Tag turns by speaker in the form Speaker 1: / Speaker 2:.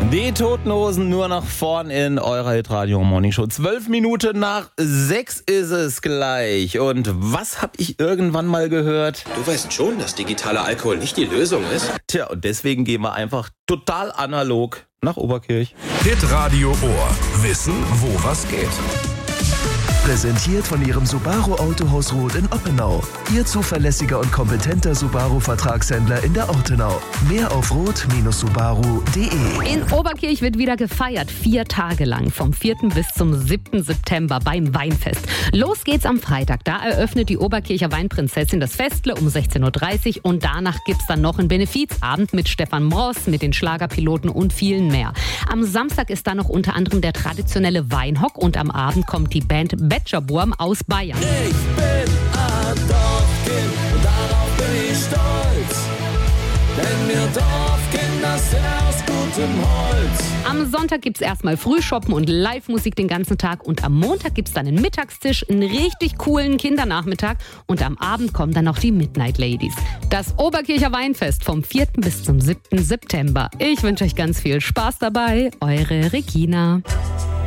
Speaker 1: Die Toten Hosen nur nach vorn in eurer Hitradio Morning Show. 12 Minuten nach 6 ist es gleich. Und was habe ich irgendwann mal gehört?
Speaker 2: Du weißt schon, dass digitaler Alkohol nicht die Lösung ist.
Speaker 1: Tja, und deswegen gehen wir einfach total analog nach Oberkirch.
Speaker 3: Hitradio Ohr. Wissen, wo was geht.
Speaker 4: Präsentiert von Ihrem Subaru Autohaus Roth in Oppenau. Ihr zuverlässiger und kompetenter Subaru-Vertragshändler in der Ortenau. Mehr auf roth-subaru.de.
Speaker 5: In Oberkirch wird wieder gefeiert, 4 Tage lang, vom 4. bis zum 7. September beim Weinfest. Los geht's am Freitag, da eröffnet die Oberkircher Weinprinzessin das Festle um 16.30 Uhr und danach gibt's dann noch einen Benefizabend mit Stefan Mross, mit den Schlagerpiloten und vielen mehr. Am Samstag ist dann noch unter anderem der traditionelle Weinhock und am Abend kommt die Band Betscherburm aus Bayern.
Speaker 6: Ich bin ein Dorfkind und darauf bin ich stolz, denn wir Dorfkinder sind aus gutem Holz.
Speaker 5: Am Sonntag gibt's erstmal Frühshoppen und Live-Musik den ganzen Tag und am Montag gibt's dann einen Mittagstisch, einen richtig coolen Kindernachmittag und am Abend kommen dann noch die Midnight Ladies. Das Oberkircher Weinfest vom 4. bis zum 7. September. Ich wünsche euch ganz viel Spaß dabei. Eure Regina.